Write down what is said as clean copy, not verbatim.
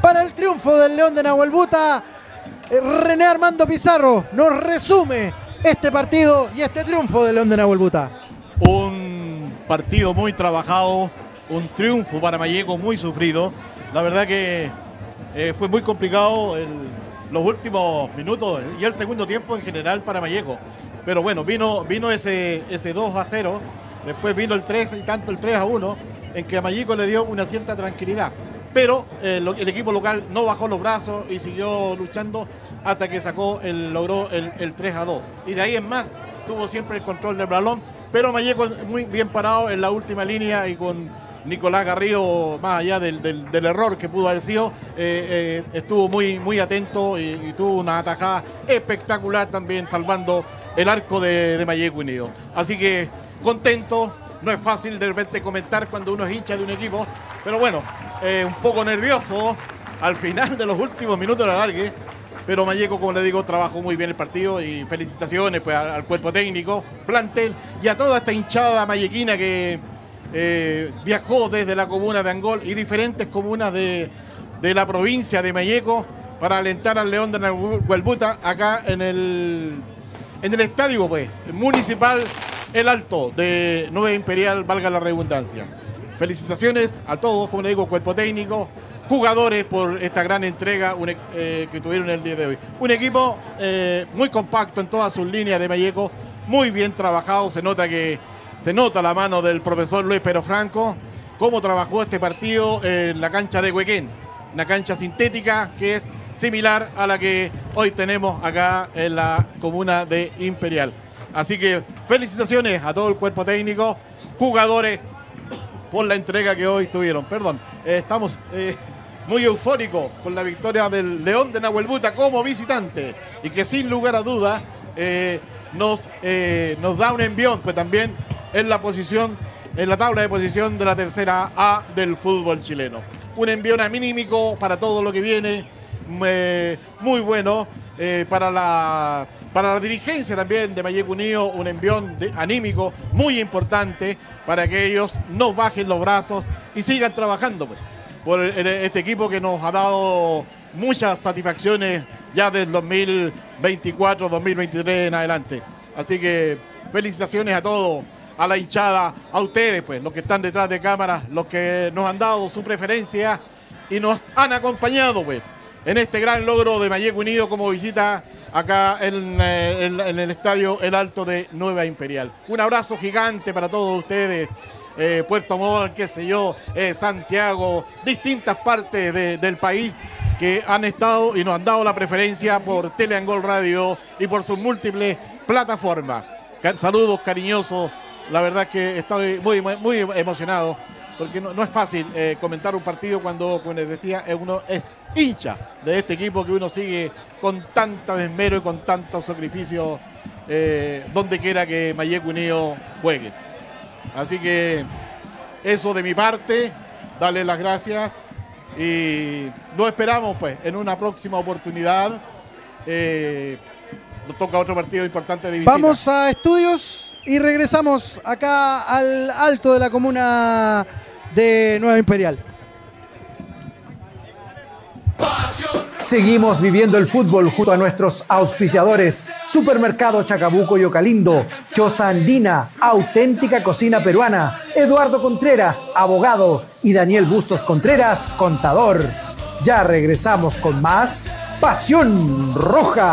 para el triunfo del León de Nahuelbuta. René Armando Pizarro nos resume este partido y este triunfo del León de Nahuelbuta. Un partido muy trabajado, un triunfo para Malleco muy sufrido. La verdad que fue muy complicado los últimos minutos y el segundo tiempo en general para Malleco. Pero bueno, vino ese 2-0, después vino el 3 y tanto el 3-1, en que a Malleco le dio una cierta tranquilidad. Pero el equipo local no bajó los brazos y siguió luchando hasta que logró el 3-2. Y de ahí en más, tuvo siempre el control del balón, pero Malleco muy bien parado en la última línea y con Nicolás Garrido, más allá del error que pudo haber sido, estuvo muy atento y tuvo una atajada espectacular también, salvando el arco de Malleco Unido. Así que contento. No es fácil de repente comentar cuando uno es hincha de un equipo, pero bueno, un poco nervioso al final de los últimos minutos de la largue, pero Malleco, como le digo, trabajó muy bien el partido y felicitaciones pues, al cuerpo técnico, plantel y a toda esta hinchada mallequina que viajó desde la comuna de Angol y diferentes comunas de la provincia de Malleco para alentar al León de Nahuelbuta acá en el estadio pues, municipal El Alto de Nueva Imperial, valga la redundancia. Felicitaciones a todos, como le digo, cuerpo técnico, jugadores por esta gran entrega que tuvieron el día de hoy. Un equipo muy compacto en todas sus líneas de Malleco, muy bien trabajado, se nota la mano del profesor Luis Pero Franco, cómo trabajó este partido en la cancha de Huequén, una cancha sintética que es similar a la que hoy tenemos acá en la comuna de Imperial. Así que felicitaciones a todo el cuerpo técnico, jugadores, por la entrega que hoy tuvieron. Perdón, estamos muy eufóricos con la victoria del León de Nahuelbuta como visitante y que sin lugar a dudas nos da un envión, pues también en la tabla de posición de la tercera A del fútbol chileno. Un envión anímico para todo lo que viene, muy bueno. Para la dirigencia también de Malleco Unido, un envión anímico muy importante para que ellos no bajen los brazos y sigan trabajando pues, por este equipo que nos ha dado muchas satisfacciones ya del 2024-2023 en adelante. Así que felicitaciones a todos, a la hinchada, a ustedes, pues, los que están detrás de cámaras, los que nos han dado su preferencia y nos han acompañado pues, en este gran logro de Malleco Unido como visita acá en el estadio El Alto de Nueva Imperial. Un abrazo gigante para todos ustedes, Puerto Montt, qué sé yo, Santiago, distintas partes del país que han estado y nos han dado la preferencia por Teleangol Radio y por sus múltiples plataformas. Saludos cariñosos, la verdad es que estoy muy emocionado porque no es fácil comentar un partido cuando, como les decía, uno es hincha de este equipo que uno sigue con tanto esmero y con tanto sacrificio donde quiera que Malleco Unido juegue. Así que eso de mi parte, darle las gracias y lo esperamos pues en una próxima oportunidad. Nos toca otro partido importante de visita. Vamos a estudios y regresamos acá al alto de la comuna de Nueva Imperial. Seguimos viviendo el fútbol junto a nuestros auspiciadores: Supermercado Chacabuco y Ocalindo, Choza Andina, auténtica cocina peruana, Eduardo Contreras, abogado, y Daniel Bustos Contreras, contador. Ya regresamos con más Pasión Roja.